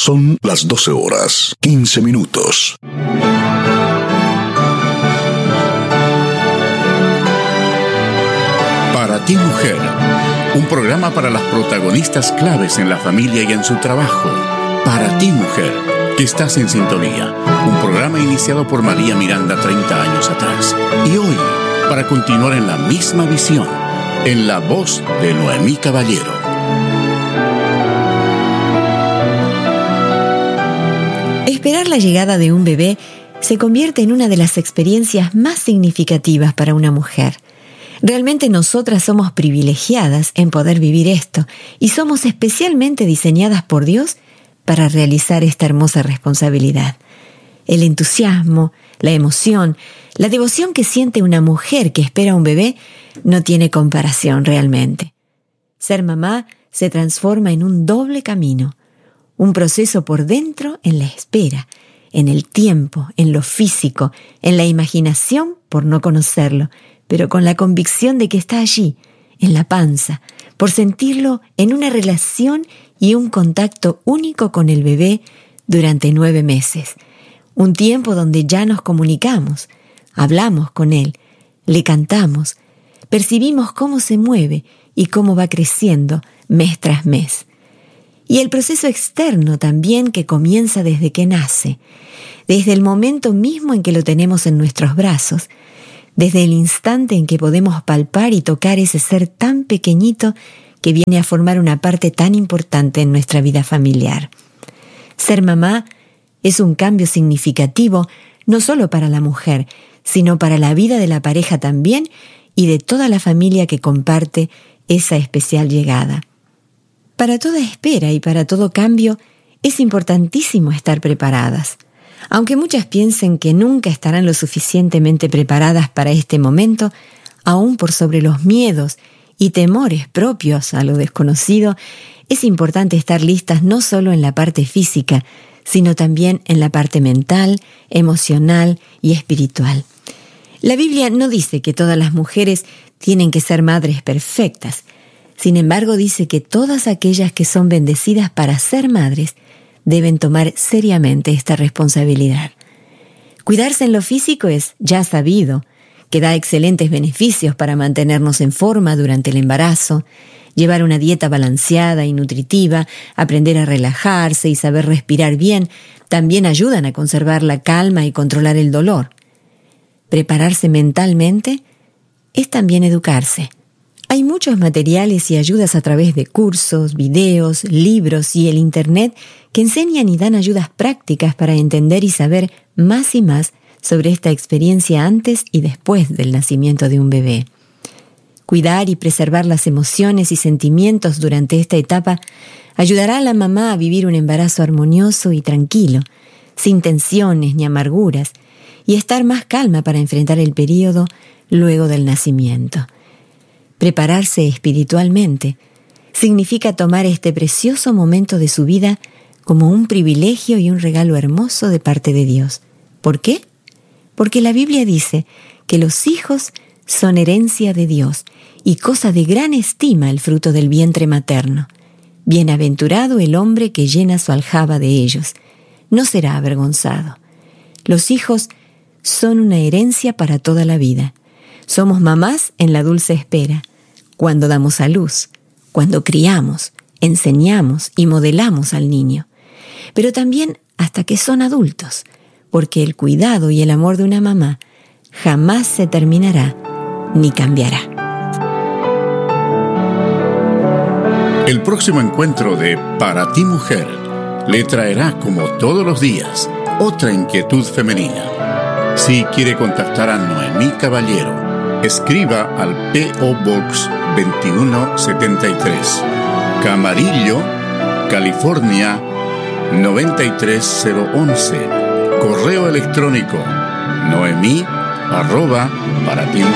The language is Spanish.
Son las 12:15. Para ti, mujer, un programa para las protagonistas claves en la familia y en su trabajo. Para ti, mujer, que estás en sintonía. Un programa iniciado por María Miranda 30 años atrás. Y hoy, para continuar en la misma visión, en la voz de Noemí Caballero. Esperar la llegada de un bebé se convierte en una de las experiencias más significativas para una mujer. Realmente nosotras somos privilegiadas en poder vivir esto y somos especialmente diseñadas por Dios para realizar esta hermosa responsabilidad. El entusiasmo, la emoción, la devoción que siente una mujer que espera un bebé no tiene comparación realmente. Ser mamá se transforma en un doble camino. Un proceso por dentro en la espera, en el tiempo, en lo físico, en la imaginación por no conocerlo, pero con la convicción de que está allí, en la panza, por sentirlo en una relación y un contacto único con el bebé durante 9 meses. Un tiempo donde ya nos comunicamos, hablamos con él, le cantamos, percibimos cómo se mueve y cómo va creciendo mes tras mes. Y el proceso externo también que comienza desde que nace, desde el momento mismo en que lo tenemos en nuestros brazos, desde el instante en que podemos palpar y tocar ese ser tan pequeñito que viene a formar una parte tan importante en nuestra vida familiar. Ser mamá es un cambio significativo no solo para la mujer, sino para la vida de la pareja también y de toda la familia que comparte esa especial llegada. Para toda espera y para todo cambio es importantísimo estar preparadas. Aunque muchas piensen que nunca estarán lo suficientemente preparadas para este momento, aún por sobre los miedos y temores propios a lo desconocido, es importante estar listas no solo en la parte física, sino también en la parte mental, emocional y espiritual. La Biblia no dice que todas las mujeres tienen que ser madres perfectas. Sin embargo, dice que todas aquellas que son bendecidas para ser madres deben tomar seriamente esta responsabilidad. Cuidarse en lo físico es ya sabido, que da excelentes beneficios para mantenernos en forma durante el embarazo, llevar una dieta balanceada y nutritiva, aprender a relajarse y saber respirar bien, también ayudan a conservar la calma y controlar el dolor. Prepararse mentalmente es también educarse. Hay muchos materiales y ayudas a través de cursos, videos, libros y el Internet que enseñan y dan ayudas prácticas para entender y saber más y más sobre esta experiencia antes y después del nacimiento de un bebé. Cuidar y preservar las emociones y sentimientos durante esta etapa ayudará a la mamá a vivir un embarazo armonioso y tranquilo, sin tensiones ni amarguras, y estar más calma para enfrentar el periodo luego del nacimiento. Prepararse espiritualmente significa tomar este precioso momento de su vida como un privilegio y un regalo hermoso de parte de Dios. ¿Por qué? Porque la Biblia dice que los hijos son herencia de Dios y cosa de gran estima el fruto del vientre materno. Bienaventurado el hombre que llena su aljaba de ellos, no será avergonzado. Los hijos son una herencia para toda la vida. Somos mamás en la dulce espera, cuando damos a luz, cuando criamos, enseñamos y modelamos al niño. Pero también hasta que son adultos, porque el cuidado y el amor de una mamá jamás se terminará ni cambiará. El próximo encuentro de Para ti, mujer le traerá, como todos los días, otra inquietud femenina. Si quiere contactar a Noemí Caballero, escriba al P.O. Box 2173, Camarillo, California 93011. Correo electrónico noemi@paratimujer.org.